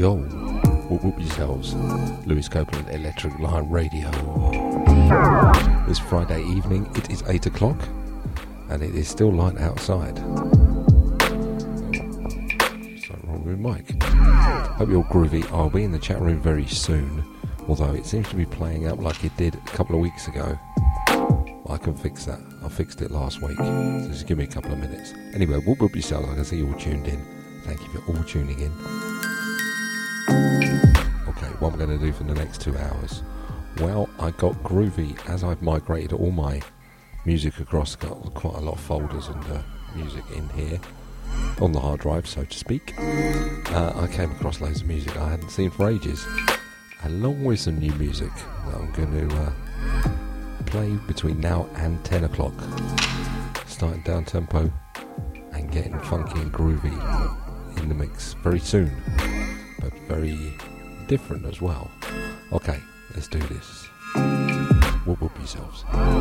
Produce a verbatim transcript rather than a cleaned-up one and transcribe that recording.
Yo, whoop whoop yourselves. Lewis Copeland, Electric Lion Radio. It's Friday evening, it is eight o'clock, and it is still light outside. Something wrong with Mike. Hope you're groovy. I'll be in the chat room very soon, although it seems to be playing up like it did a couple of weeks ago. I can fix that. I fixed it last week, so just give me a couple of minutes. Anyway, whoop whoop yourselves. I can see you all tuned in. Thank you for all tuning in. Okay, what I'm going to do for the next two hours? Well, I got groovy as I've migrated all my music across. Got quite a lot of folders and uh, music in here on the hard drive, so to speak. Uh, I came across loads of music I hadn't seen for ages, along with some new music that I'm going to uh, play between now and ten o'clock. Starting down tempo and getting funky and groovy in the mix very soon, but very different as well. Okay, let's do this. Whoop whoop yourselves.